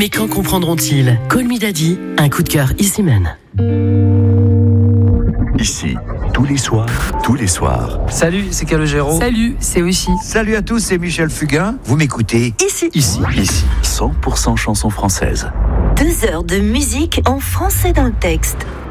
Mais quand comprendront-ils? Call Me Daddy, un coup de cœur Easy Man. Ici, tous les soirs. Salut, c'est Calogero. Salut, c'est Oshi. Salut à tous, c'est Michel Fugain. Vous m'écoutez Ici, 100% chansons françaises. 2 heures de musique en français dans le texte.